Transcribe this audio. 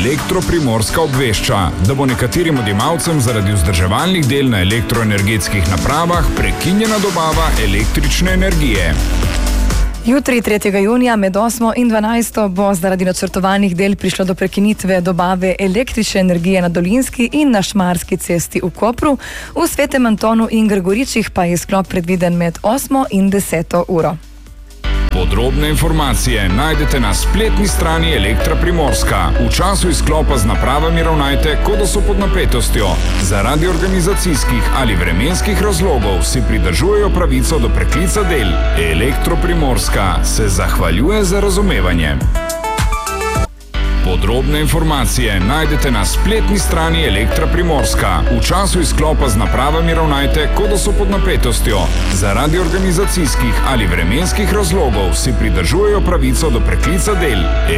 Elektro Primorska obvešča, da bo nekaterim odjemalcem zaradi vzdrževalnih del na elektroenergetskih napravah prekinjena dobava električne energije. Jutri, 3. junija, med 8. in 12. bo zaradi načrtovanih del prišlo do prekinitve dobave električne energije na Dolinski in na Šmarski cesti v Kopru, v Svetem Antonu in Gregoričih pa je izklop predviden med 8. in 10. uro. Podrobne informacije najdete na spletni strani Elektra Primorska. V času izklopa z napravami ravnajte, kot da so pod napetostjo. Zaradi organizacijskih ali vremenskih razlogov si pridržujejo pravico do preklica del. Elektro Primorska se zahvaljuje za razumevanje. Podrobne informacije najdete na spletni strani Elektra Primorska. V času izklopa z napravami ravnajte, kot da so pod napetostjo. Zaradi organizacijskih ali vremenskih razlogov si pridržujejo pravico do preklica del.